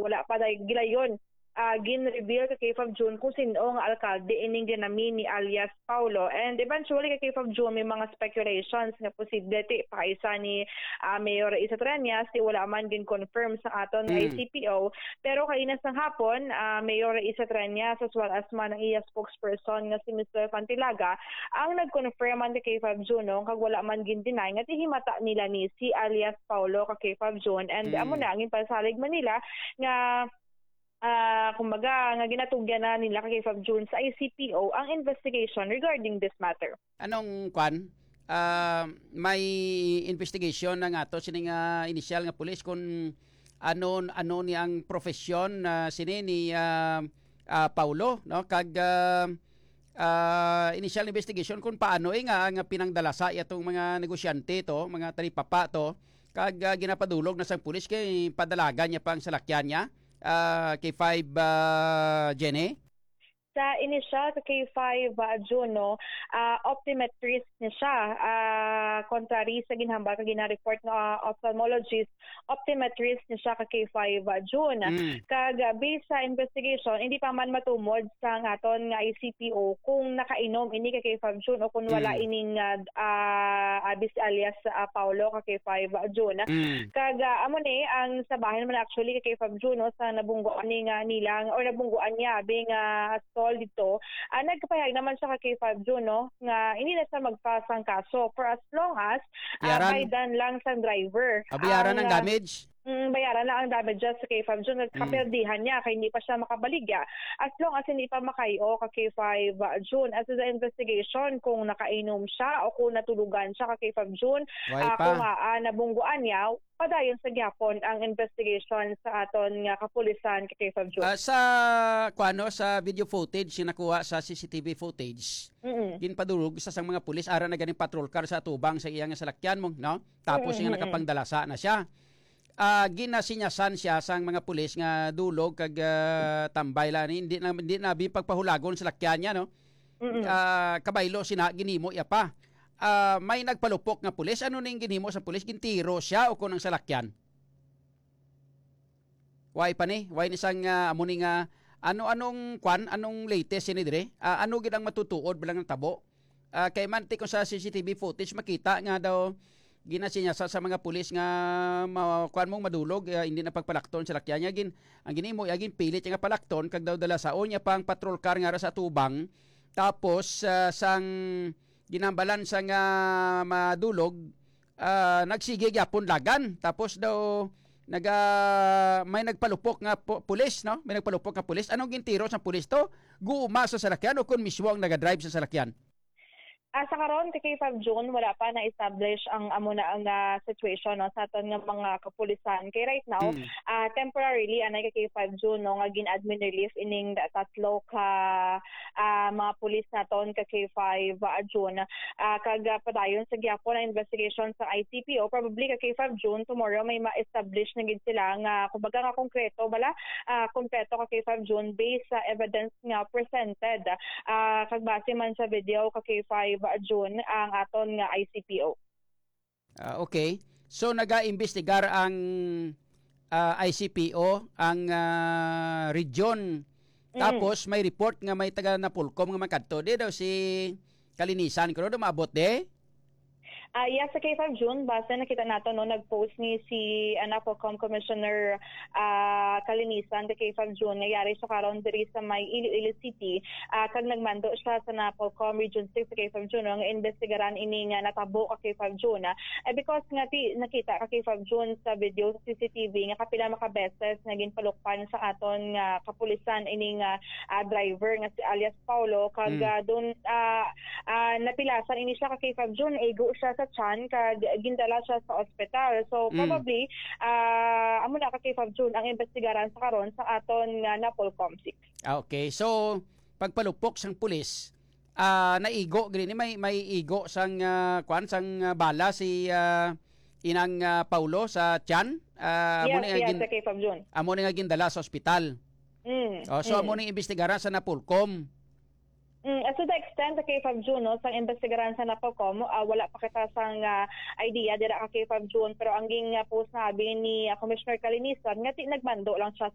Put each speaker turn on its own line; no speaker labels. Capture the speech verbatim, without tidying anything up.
wala pa dahil gilayon uh, gin-reveal kay K F A B June kung sino nga alkalde ining ginami ni alias Paulo. And eventually kay K F A B June may mga speculations nga posible ti paisa ni uh, Mayor Isa Trillanes ti wala man gin confirm sa aton mm. I C P O. Pero kainas ng hapon, uh, Mayor Isa Trillanes as well as man ang iya spokesperson nga si Mister Pantilaga ang nag-confirm man ti K F A B June no, kag wala man gin deny nga ti himata nila ni si alias Paulo ka K F A B June. And mm. amo na ang pasalig man nila nga Uh, kumbaga, nga ginatugyan na nila kay K F A B June sa I C P O ang investigation regarding this matter.
Anong kwan? Uh, may investigation na nga to sining uh, initial nga pulis kung ano ano ni ang profesyon uh, sini ni uh, uh, Paulo no kag uh, uh, initial investigation kung paano eh, nga nga pinangdalasa itong mga negosyante to, mga talipapa to kag uh, ginapadulog na sang pulis kay padalagan niya pang salakyan niya. Uh, K five uh, Jenny?
Sa initial sa K five uh, June, no, uh, optometrist niya siya. Uh, contrary sa ginhambal ka gina-report ng uh, ophthalmologist, optometrist niya siya ka K five uh, June. Mm. Kag uh, based sa investigation, hindi pa man matumod sa aton nga I C P O kung nakainom ini ka K five June o kung wala mm. ining uh, uh, abis alias uh, Paulo ka K five uh, June. Mm. Kag uh, amo ni ang sabahin man actually ka K five June no, sa nabunggoan ni nga nilang o nabunggoan niya bing uh, dito, uh, nagkapahayag naman siya kay K five June no, nga hindi na siya magpasang kaso for as long as uh, baydan lang sa driver.
Abayaran ng uh, damage?
Mm, bayaran na ang damages sa K five June. Kapirdihan niya kaya hindi pa siya makabaligya. As long as hindi pa makayo ka K five June. As the investigation kung nakainom siya o kung natulugan siya ka K five June, uh, kung uh, nabungguan niya, padayon sa gyapon ang investigation sa aton nga kapulisan kay K five June.
Uh, sa kuano sa video footage sinakuha sa C C T V footage. Mm-hmm. Ginpadulog sa sang mga pulis ara na ganing patrol car sa tubang sa iyang salakyan mo, no? Tapos mm-hmm. nga nakapangdalasa na siya. Uh, ginasinyasan siya sang mga pulis nga dulog kag uh, tambay lang hindi na hindi na pagpahulagon sa lakyan niya no. Mm-hmm. Uh, kabaylo sina ginimo iya pa. Uh, may nagpalupok nga pulis ano ning ginimo sa pulis gintiro siya o kunang salakyan. Why pa ni? Why ni sang uh, amo ni nga ano anong kwan anong latest ini dire? Uh, ano gid ang matutuod bilang ng tabo? Uh, kay man ti ko sa C C T V footage makita nga daw ginasinyasa sa mga pulis nga kuan mong madulog uh, hindi na pagpalakton sa lakyan niya gin ang ginimo yagin pilit nga palakton kag daw dala sa onya pang patrol car nga sa tubang tapos uh, sang ginambalan sa nga madulog uh, nagsige gyapon lagan tapos daw naga may nagpalupok nga pu- pulis no may nagpalupok nga pulis anong gintiro sa pulis to guuma sa salakyan o kun mismo ang naga-drive sa salakyan.
Uh, sa karon kay K five June wala pa na-establish ang amo na ang uh, situation no, sa aton nga mga kapulisan. Kay right now, mm. uh, temporarily anay kay K five June no, nga gin-admin relief ining tatlo ka uh, mga pulis naton kay K five uh, June. Uh, kag padayon sa gyapon na investigation sa I C P O, probably kay K five June tomorrow may ma-establish na gid sila nga kumbaga nga konkreto bala uh, konkreto kay K five June based sa evidence nga presented. Uh, kag base man sa video kay K five June ang aton nga I C P O.
Uh, okay. So naga-imbestigar ang uh, I C P O ang uh, region. Mm. Tapos may report nga may taga Napolcom nga magkadto di daw si Kalinisan kuno do maabot de.
Uh, yes, sa K five June, basta nakita nato no, nag-post ni si uh, Napolcom Commissioner uh, Kalinisan sa K five June, nangyari sa karon diri sa may Iloilo City. Uh, kag nagmando siya sa Napolcom Region six sa K five June, nga investigaran ini nga natabo ka K five June. Uh, because nga ti, nakita ka K five June sa video sa C C T V, nga kapila maka beses naging palukpan sa aton nga kapulisan ini nga uh, driver nga si alias Paulo. Kag mm. uh, doon uh, uh, napilasan ini siya ka K five June, ego siya sa chan kag gindala siya sa ospital. So probably mm. uh, amo na ka K five June ang investigaran sa karon sa aton nga Napolcom six.
Okay. So pagpalupok sang pulis uh, naigo gini may may igo sang uh, kwan sang uh, bala si uh, inang uh, Paulo sa chan. Uh,
yes, yes, gin, sa K five June.
Amo nga gindala sa ospital. Mm. Oh, so mm. amo ning investigaran sa Napolcom.
Mm, to the extent sa K five June, no, sa investigaran sa Napolcom, uh, wala pa kita sang uh, idea dira ka K five June, pero ang ging uh, post na sabi ni uh, Commissioner Kalinisan, nga nagmando lang siya